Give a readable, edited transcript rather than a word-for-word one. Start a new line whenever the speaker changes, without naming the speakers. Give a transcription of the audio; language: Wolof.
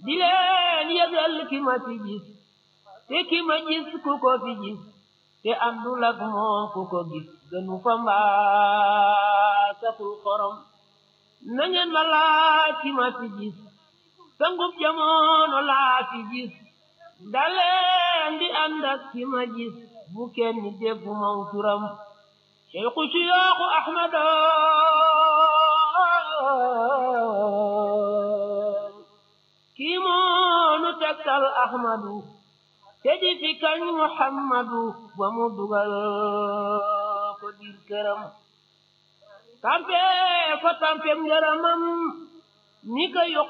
di leen yëgal ki ma fi gis te ki ma gis ku ko fi gis te àndul ak moom ku ko gis gënu fa mbaa saful xorom na ngeen ma laaj ki ma fi gis sangub jamono laa fi gis daleen di ànd ak ki ma gis bu kenn déggu maw turam Seexu Siyaaxu Ahmadu kii moonu tegtal Ahmadu te di fi kañ Muhammadu ba mu dugal ko biir këram tampe ko tampem ngërëmam ni ko